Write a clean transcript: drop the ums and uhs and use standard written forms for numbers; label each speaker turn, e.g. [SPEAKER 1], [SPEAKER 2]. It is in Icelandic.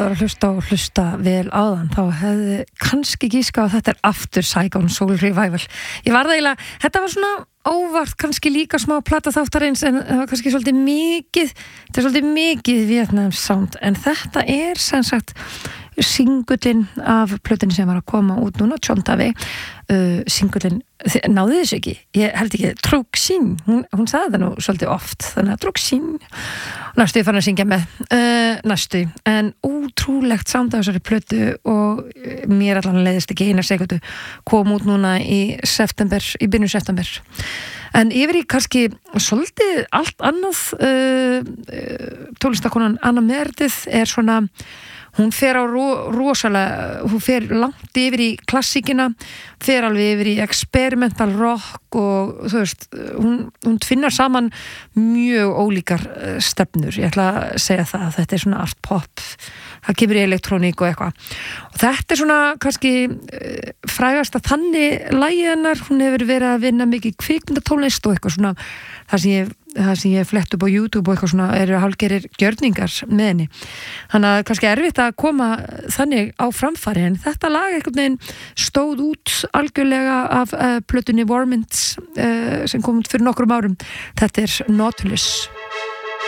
[SPEAKER 1] var að hlusta vel áðan þá hefði kannski gíska að þetta aftur Saigon Soul Revival. Ég var það eiginlega, þetta var svona óvart kannski líka smá plata þáttarins en það var kannski svolítið mikið Vietnam sound en þetta sem sagt singullinn af plötunni sem var að koma út núna, Chontavi singullinn, náðu þessu ekki ég held ekki, Truxin hún sagði það nú svolítið oft þannig að Truxin, næstu ég fann að syngja með næstu, en ótrúlegt sound af þessari plötu og mér allan leiðist ekki eina sekundu kom út núna í byrjun september en yfir í kannski svolítið allt annað tónlistakonan Anna Meredith svona hún fer á hún fer langt yfir í klassíkina, fer alveg yfir í experimental rock og þú veist, hún finnar saman mjög ólíkar stefnur, ég ætla að segja það að þetta svona art pop, það kemur í elektróník og eitthvað og þetta svona kannski frægasta þannig lagið hennar, hún hefur verið að vinna mikið kvikmyndatónlist og eitthvað svona það sem ég flett upp á YouTube og eitthvað svona eru hálfgerir gjörningar með henni þannig að kannski erfitt að koma þannig á framfæri en þetta lag einhvern veginn stóð út algjörlega af plötunni Warmints sem kom út fyrir nokkrum árum þetta Nautilus